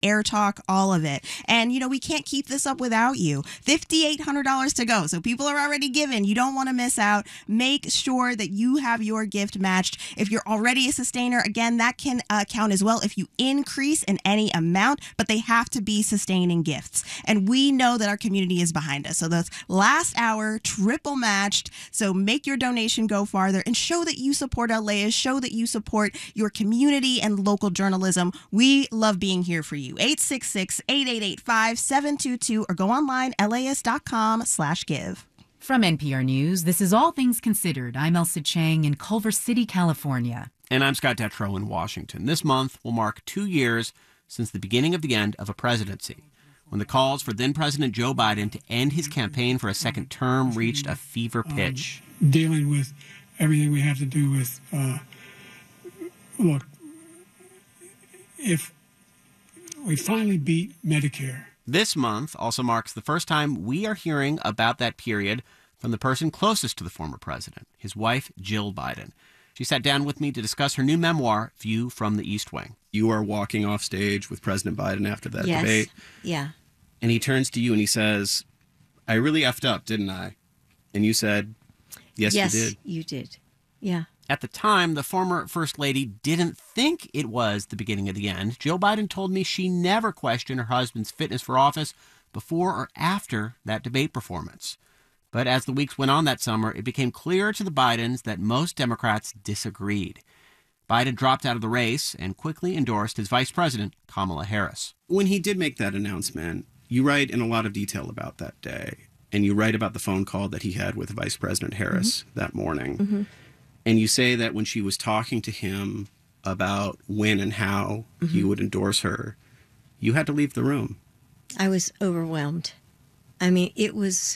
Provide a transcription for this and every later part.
Air Talk, all of it. And, we can't keep this up without you. $5,800 to go. So people are already giving. You don't want to miss out. Make sure that you have your gift matched. If you're already a sustainer, again, that can count as well if you increase in any amount, but they have to be sustaining gifts. And we know that our community is behind us. So the last hour, triple matched. So make your donation go farther and show that you support LAist, show that you support your community and local journalism. We love being here for you. 866-8885-722 or go online, laist.com/give. From NPR News, this is All Things Considered. I'm Elsa Chang in Culver City, California. And I'm Scott Detrow in Washington. This month will mark 2 years since the beginning of the end of a presidency, when the calls for then-President Joe Biden to end his campaign for a second term reached a fever pitch. Dealing with everything we have to do with, look, if we finally beat Medicare. This month also marks the first time we are hearing about that period from the person closest to the former president, his wife, Jill Biden. She sat down with me to discuss her new memoir, View from the East Wing. You are walking off stage with President Biden after that debate. Yeah. And he turns to you and he says, I really effed up, didn't I? And you said, yes, you did. Yes, you did. Yeah. At the time, the former First Lady didn't think it was the beginning of the end. Jill Biden told me she never questioned her husband's fitness for office before or after that debate performance. But as the weeks went on that summer, it became clear to the Bidens that most Democrats disagreed. Biden dropped out of the race and quickly endorsed his vice president, Kamala Harris. When he did make that announcement, you write in a lot of detail about that day. And you write about the phone call that he had with Vice President Harris that morning. And you say that when she was talking to him about when and how he would endorse her, you had to leave the room. I was overwhelmed. I mean, it was,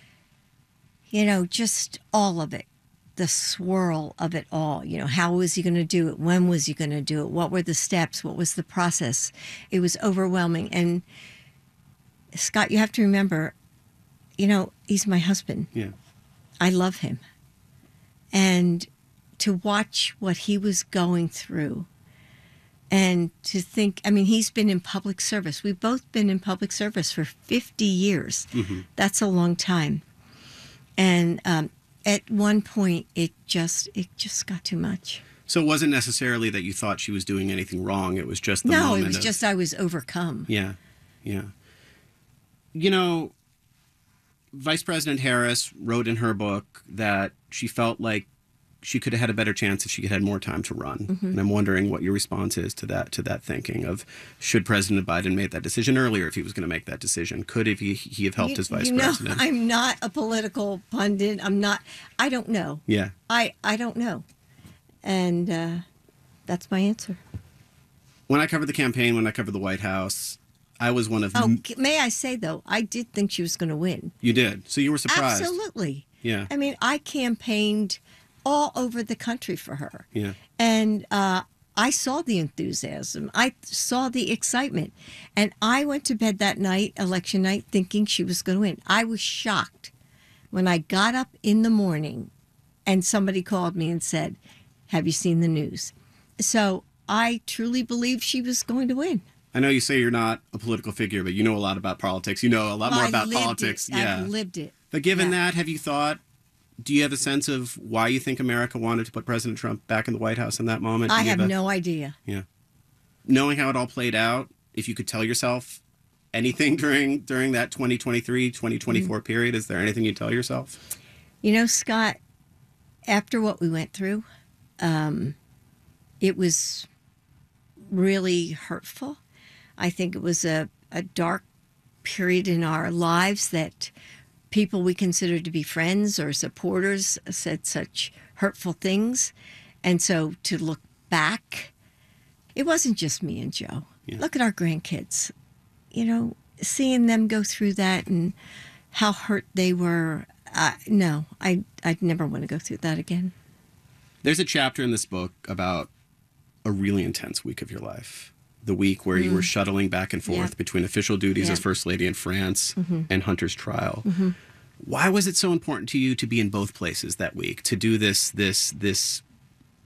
just all of it, the swirl of it all. How was he going to do it? When was he going to do it? What were the steps? What was the process? It was overwhelming. And Scott, you have to remember, he's my husband. Yeah. I love him. And to watch what he was going through and to think, he's been in public service. We've both been in public service for 50 years. That's a long time. And at one point, it just got too much. So it wasn't necessarily that you thought she was doing anything wrong. It was just the moment. No, it was just I was overcome. Yeah. Vice President Harris wrote in her book that she felt like she could have had a better chance if she had had more time to run. And I'm wondering what your response is to that thinking of, should President Biden make that decision earlier if he was going to make that decision? Could he have helped his vice president? I'm not a political pundit. I don't know. Yeah. I don't know. And that's my answer. When I covered the campaign, when I covered the White House, I was one of... may I say, though, I did think she was going to win. You did? So you were surprised? Absolutely. Yeah. I campaigned all over the country for her. Yeah. And I saw the enthusiasm. I saw the excitement. And I went to bed that night, election night, thinking she was going to win. I was shocked when I got up in the morning and somebody called me and said, have you seen the news? So I truly believed she was going to win. I know you say you're not a political figure, but you know a lot about politics. You know a lot more about politics. Yeah. I've lived it. But given that, do you have a sense of why you think America wanted to put President Trump back in the White House in that moment? I have no idea. Yeah. Knowing how it all played out, if you could tell yourself anything during that 2023, 2024 period, is there anything you'd tell yourself? Scott, after what we went through, it was really hurtful. I think it was a dark period in our lives that people we considered to be friends or supporters said such hurtful things. And so to look back, it wasn't just me and Joe. Yeah. Look at our grandkids, seeing them go through that and how hurt they were. No, I'd never want to go through that again. There's a chapter in this book about a really intense week of your life. The week where you were shuttling back and forth between official duties as First Lady in France and Hunter's trial. Why was it so important to you to be in both places that week, to do this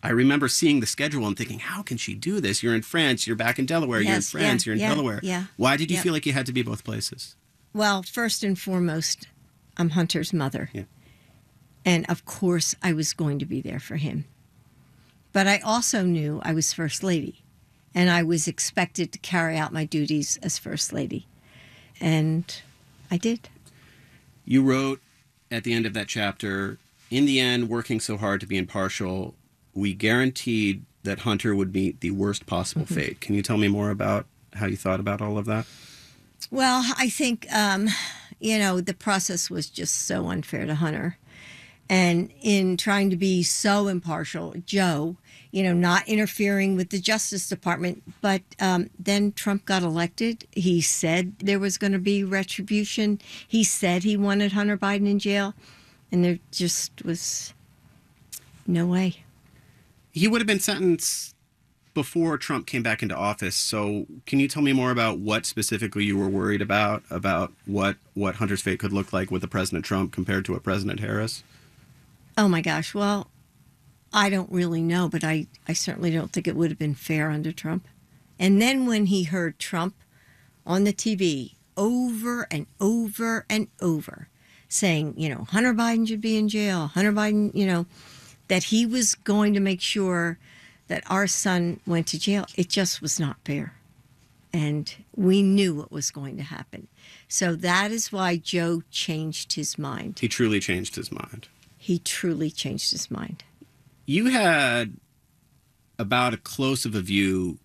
I remember seeing the schedule and thinking, how can she do this? You're in France, you're back in Delaware, you're in Yes, France, you're in Delaware. Yeah. Why did you Yep. feel like you had to be both places? Well, first and foremost, I'm Hunter's mother. Yeah. And of course, I was going to be there for him. But I also knew I was First Lady, and I was expected to carry out my duties as First Lady. And I did. You wrote at the end of that chapter, in the end, working so hard to be impartial, we guaranteed that Hunter would meet the worst possible fate. Can you tell me more about how you thought about all of that? Well, I think, the process was just so unfair to Hunter. And in trying to be so impartial, Joe, not interfering with the Justice Department. But then Trump got elected. He said there was going to be retribution. He said he wanted Hunter Biden in jail. And there just was no way. He would have been sentenced before Trump came back into office. So can you tell me more about what specifically you were worried about what Hunter's fate could look like with a President Trump compared to a President Harris? Oh, my gosh. Well, I don't really know, but I certainly don't think it would have been fair under Trump. And then when he heard Trump on the TV over and over and over saying, Hunter Biden should be in jail, Hunter Biden, that he was going to make sure that our son went to jail, it just was not fair. And we knew what was going to happen. So that is why Joe changed his mind. He truly changed his mind. He truly changed his mind. You had about as close of a view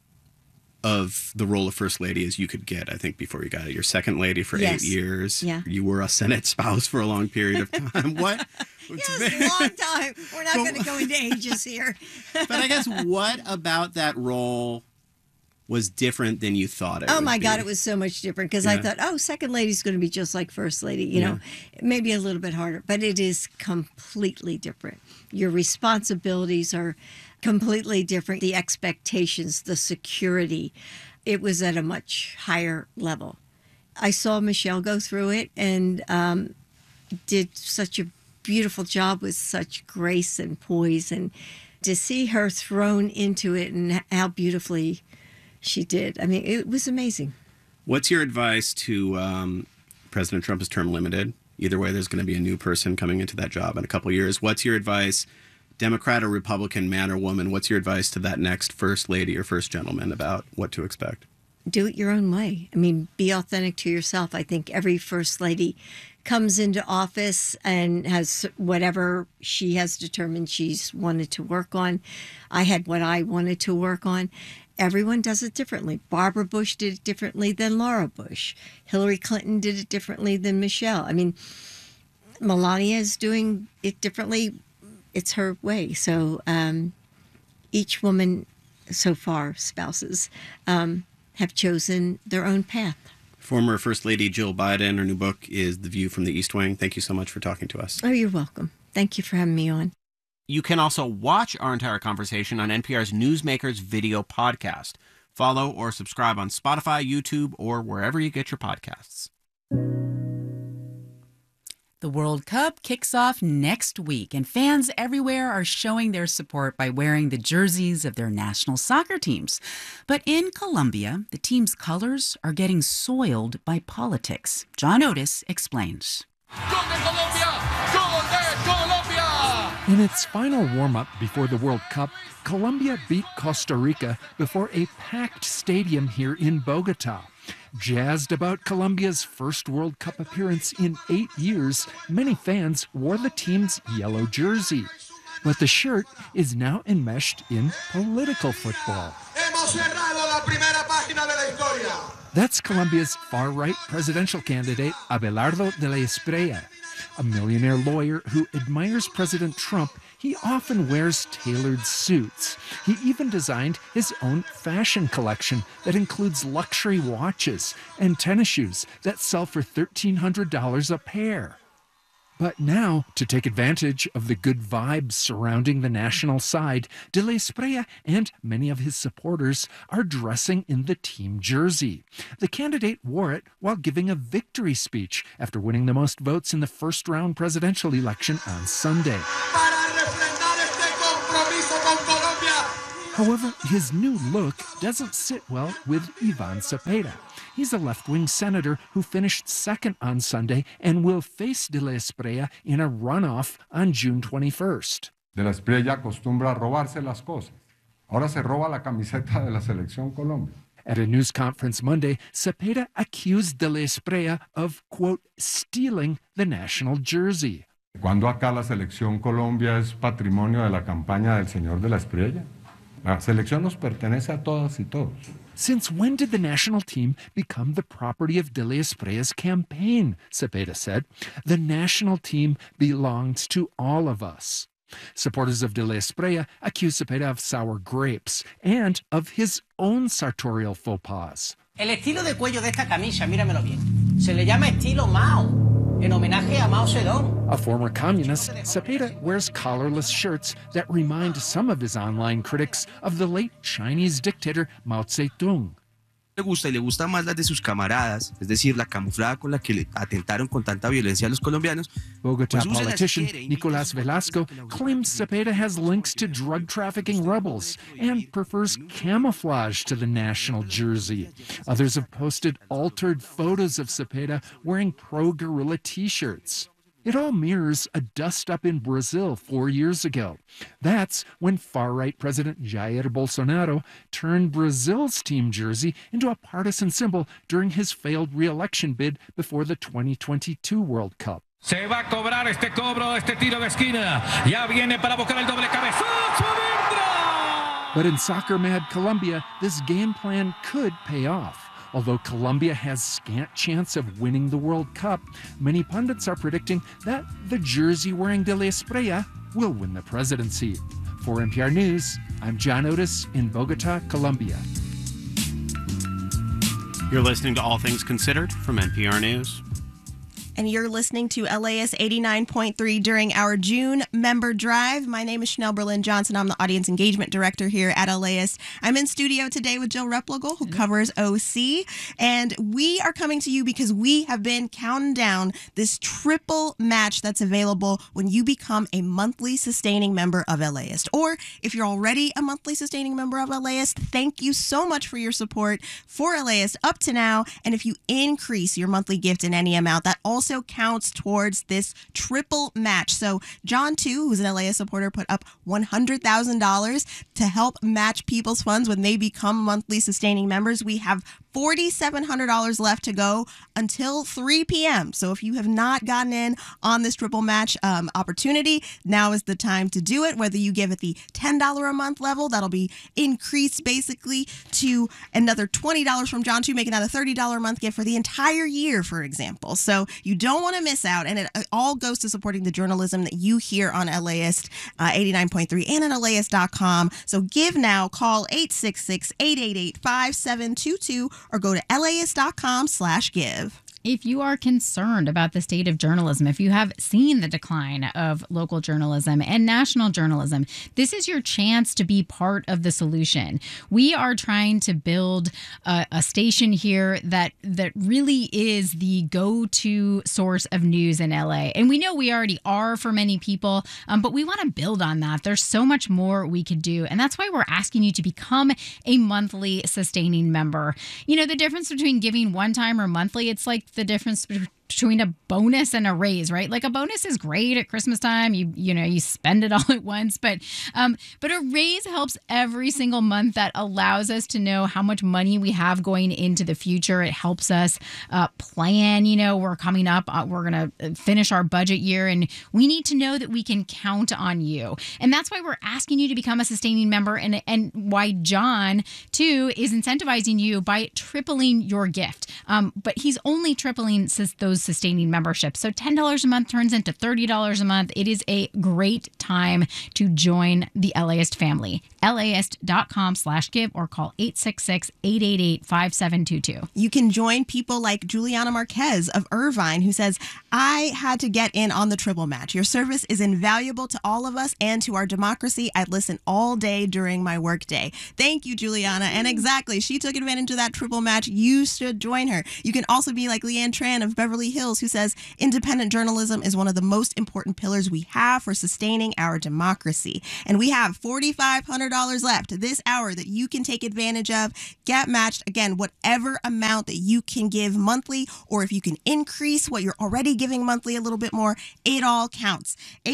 of the role of First Lady as you could get, I think, before you got it. You're Second Lady for Yes. 8 years. Yeah. You were a Senate spouse for a long period of time. What? Yes, a long time. We're not going to go into ages here. But I guess what about that role was different than you thought it would Oh, my be? God, it was so much different because I Yeah. thought, Second Lady's going to be just like First Lady, you know, maybe a little bit harder, but it is completely different. Your responsibilities are completely different. The expectations, the security, it was at a much higher level. I saw Michelle go through it and did such a beautiful job with such grace and poise, and to see her thrown into it and how beautifully she did. I mean, it was amazing. What's your advice to President Trump is term limited? Either way, there's going to be a new person coming into that job in a couple of years. What's your advice, Democrat or Republican, man or woman? What's your advice to that next First Lady or First Gentleman about what to expect? Do it your own way. I mean, be authentic to yourself. I think every First Lady comes into office and has whatever she has determined she's wanted to work on. I had what I wanted to work on. Everyone does it differently. Barbara Bush did it differently than Laura Bush. Hillary Clinton did it differently than Michelle. I mean, Melania is doing it differently. It's her way. So each woman so far, spouses, have chosen their own path. Former First Lady Jill Biden, her new book is The View from the East Wing. Thank you so much for talking to us. Oh, you're welcome. Thank you for having me on. You can also watch our entire conversation on NPR's Newsmakers video podcast. Follow or subscribe on Spotify, YouTube, or wherever you get your podcasts. The World Cup kicks off next week, and fans everywhere are showing their support by wearing the jerseys of their national soccer teams. But in Colombia, the team's colors are getting soiled by politics. John Otis explains. In its final warm-up before the World Cup, Colombia beat Costa Rica before a packed stadium here in Bogota. Jazzed about Colombia's first World Cup appearance in 8 years, many fans wore the team's yellow jersey. But the shirt is now enmeshed in political football. That's Colombia's far-right presidential candidate, Abelardo de la Espriella. A millionaire lawyer who admires President Trump, he often wears tailored suits. He even designed his own fashion collection that includes luxury watches and tennis shoes that sell for $1,300 a pair. But now, to take advantage of the good vibes surrounding the national side, de la Espriella and many of his supporters are dressing in the team jersey. The candidate wore it while giving a victory speech after winning the most votes in the first-round presidential election on Sunday. However, his new look doesn't sit well with Ivan Cepeda. He's a left-wing senator who finished second on Sunday and will face De la Espriella in a runoff on June 21st. De la Espriella acostumbra a robarse las cosas. Ahora se roba la camiseta de la Selección Colombia. At a news conference Monday, Cepeda accused De la Espriella of, quote, stealing the national jersey. ¿Cuándo acá la Selección Colombia es patrimonio de la campaña del señor De la Espriella? La selección nos pertenece a todas y todos. Since when did the national team become the property of De la Espriella's campaign? Cepeda said. The national team belongs to all of us. Supporters of De la Espriella accuse Cepeda of sour grapes and of his own sartorial faux pas. El estilo de cuello de esta camisa, míramelo bien, se le llama estilo Mao, en homenaje a Mao Zedong. A former communist, Cepeda wears collarless shirts that remind some of his online critics of the late Chinese dictator Mao Zedong. Le gusta y le gusta más las de sus camaradas, es decir, la camuflada con la que le atentaron con tanta violencia a los colombianos. Bogotá politician Nicolás Velasco claims Cepeda has links to drug trafficking rebels and prefers camouflage to the national jersey. Others have posted altered photos of Cepeda wearing pro-guerrilla t-shirts. It all mirrors a dust-up in Brazil 4 years ago. That's when far-right President Jair Bolsonaro turned Brazil's team jersey into a partisan symbol during his failed re-election bid before the 2022 World Cup. Se va a cobrar este cobro, este tiro de esquina. Ya viene para buscar el doble cabezazo adentro. But in soccer-mad Colombia, this game plan could pay off. Although Colombia has scant chance of winning the World Cup, many pundits are predicting that the jersey-wearing De la Espriella will win the presidency. For NPR News, I'm John Otis in Bogotá, Colombia. You're listening to All Things Considered from NPR News. And you're listening to LAist 89.3 during our June member drive. My name is Chanel Berlin-Johnson. I'm the Audience Engagement Director here at LAist. I'm in studio today with Jill Replogle, who covers OC. And we are coming to you because we have been counting down this triple match that's available when you become a monthly sustaining member of LAist. Or if you're already a monthly sustaining member of LAist, thank you so much for your support for LAist up to now. And if you increase your monthly gift in any amount, that also counts towards this triple match. So John, too, who's an LAist supporter, put up $100,000 to help match people's funds when they become monthly sustaining members. We have $4,700 left to go until 3 p.m. So if you have not gotten in on this triple match opportunity, now is the time to do it. Whether you give at the $10 a month level, that'll be increased basically to another $20 from John, to make another $30 a month gift for the entire year, for example. So you don't want to miss out. And it all goes to supporting the journalism that you hear on LAist 89.3 and on LAist.com. So give now. Call 866-888-5722 or go to LAist.com/give. If you are concerned about the state of journalism, if you have seen the decline of local journalism and national journalism, this is your chance to be part of the solution. We are trying to build a station here that really is the go-to source of news in LA. And we know we already are for many people, but we want to build on that. There's so much more we could do. And that's why we're asking you to become a monthly sustaining member. You know, the difference between giving one time or monthly, it's like the difference between a bonus and a raise, right? Like a bonus is great at Christmas time. You spend it all at once, but a raise helps every single month. That allows us to know how much money we have going into the future. It helps us plan. We're coming up. We're going to finish our budget year, and we need to know that we can count on you. And that's why we're asking you to become a sustaining member, and why John, too, is incentivizing you by tripling your gift. But he's only tripling those sustaining memberships. So $10 a month turns into $30 a month. It is a great time to join the LAist family. LAist.com/give or call 866-888-5722. You can join people like Juliana Marquez of Irvine, who says, I had to get in on the triple match. Your service is invaluable to all of us and to our democracy. I listen all day during my workday. Thank you, Juliana. And exactly, she took advantage of that triple match. You should join join her. You can also be like Leanne Tran of Beverly Hills, who says independent journalism is one of the most important pillars we have for sustaining our democracy. And we have $4,500 left this hour that you can take advantage of. Get matched. Again, whatever amount that you can give monthly, or if you can increase what you're already giving monthly a little bit more, it all counts.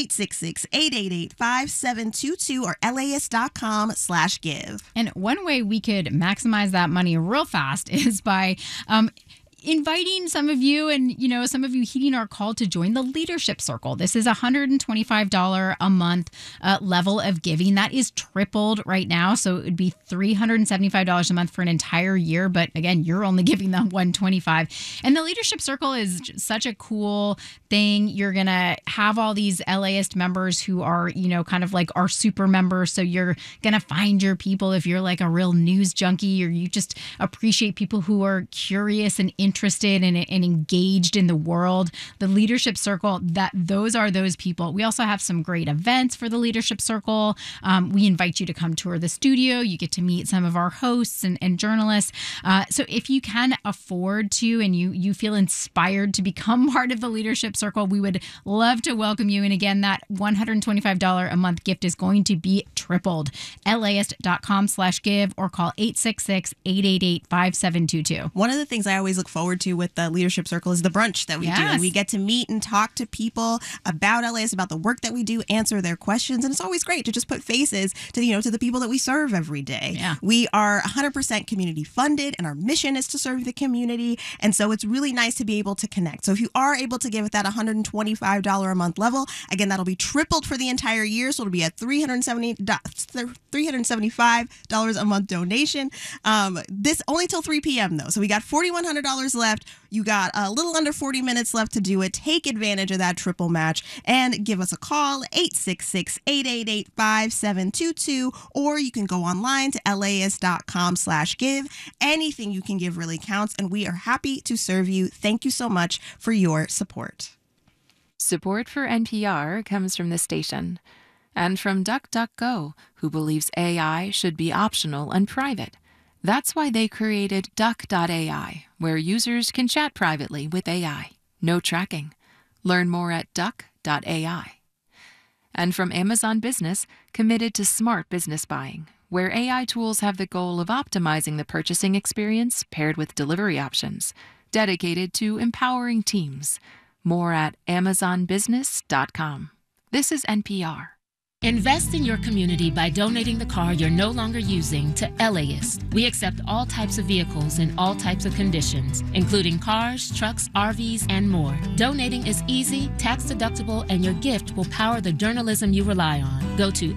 866-888-5722 or LAist.com/give. And one way we could maximize that money real fast is by inviting some of you and, some of you heeding our call to join the Leadership Circle. This is $125 a month level of giving. That is tripled right now. So it would be $375 a month for an entire year. But again, you're only giving them $125. And the Leadership Circle is such a cool thing. You're going to have all these LAist members who are, kind of like our super members. So you're going to find your people if you're like a real news junkie or you just appreciate people who are curious and interested and engaged in the world. The Leadership Circle, those are those people. We also have some great events for the Leadership Circle. We invite you to come tour the studio. You get to meet some of our hosts and journalists. So if you can afford to and you feel inspired to become part of the Leadership Circle, we would love to welcome you. And again, that $125 a month gift is going to be tripled. LAist.com/give or call 866-888-5722. One of the things I always look forward to with the Leadership Circle is the brunch that we do. And we get to meet and talk to people about LAist, about the work that we do, answer their questions. And it's always great to just put faces to, to the people that we serve every day. Yeah. We are 100% community funded and our mission is to serve the community. And so it's really nice to be able to connect. So if you are able to give at that $125 a month level, again, that'll be tripled for the entire year. So it'll be a $375 a month donation. This only till 3 p.m. though. So we got $4,100 left. You got a little under 40 minutes left to do it. Take advantage of that triple match and give us a call, 866-888-5722, or you can go online to LAist.com/give. Anything you can give really counts, and we are happy to serve you. Thank you so much for your support. Support for NPR comes from the station and from DuckDuckGo, who believes AI should be optional and private. That's why they created Duck.ai, where users can chat privately with AI. No tracking. Learn more at Duck.ai. And from Amazon Business, committed to smart business buying, where AI tools have the goal of optimizing the purchasing experience paired with delivery options, dedicated to empowering teams. More at AmazonBusiness.com. This is NPR. Invest in your community by donating the car you're no longer using to LAist. We accept all types of vehicles in all types of conditions, including cars, trucks, RVs, and more. Donating is easy, tax-deductible, and your gift will power the journalism you rely on. Go to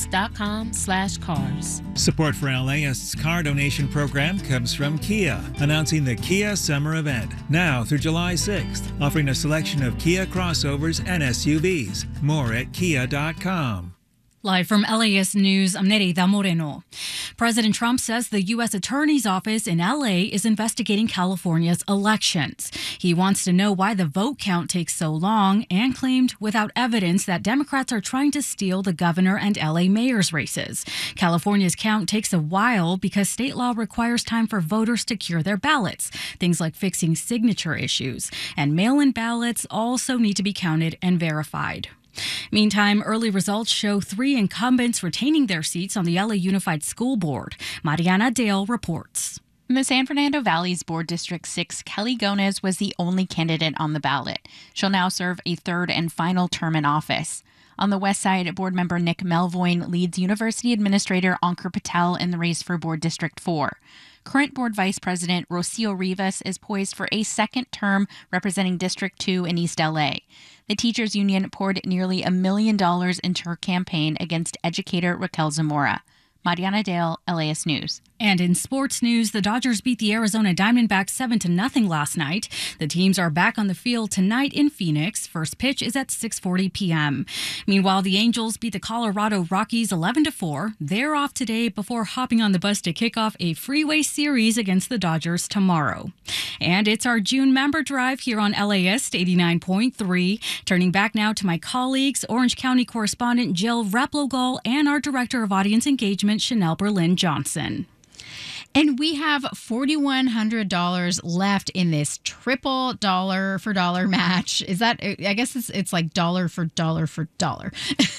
LAist.com/cars. Support for LAist's car donation program comes from Kia, announcing the Kia Summer Event, now through July 6th, offering a selection of Kia crossovers and SUVs. More at kia.com. Live from LAist News, I'm Nereida Moreno. President Trump says the U.S. Attorney's Office in L.A. is investigating California's elections. He wants to know why the vote count takes so long and claimed without evidence that Democrats are trying to steal the governor and L.A. mayor's races. California's count takes a while because state law requires time for voters to cure their ballots, things like fixing signature issues. And mail-in ballots also need to be counted and verified. Meantime, early results show 3 incumbents retaining their seats on the LA Unified School Board. Mariana Dale reports. In the San Fernando Valley's Board District 6, Kelly Gonez was the only candidate on the ballot. She'll now serve a third and final term in office. On the west side, board member Nick Melvoin leads University Administrator Ankur Patel in the race for Board District 4. Current board vice president Rocio Rivas is poised for a second term representing District 2 in East LA. The teachers union poured nearly $1 million into her campaign against educator Raquel Zamora. Mariana Dale, LAist News. And in sports news, the Dodgers beat the Arizona Diamondbacks 7-0 last night. The teams are back on the field tonight in Phoenix. First pitch is at 6:40 p.m. Meanwhile, the Angels beat the Colorado Rockies 11-4. They're off today before hopping on the bus to kick off a freeway series against the Dodgers tomorrow. And it's our June member drive here on LAist 89.3. Turning back now to my colleagues, Orange County correspondent Jill Replogal and our Director of Audience Engagement, Chanel Berlin Johnson. And we have $4,100 left in this triple dollar for dollar match. Is that, I guess it's like dollar for dollar for dollar.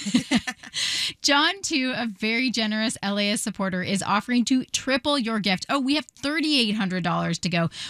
John, too, a very generous LAist supporter, is offering to triple your gift. Oh, we have $3,800 to go.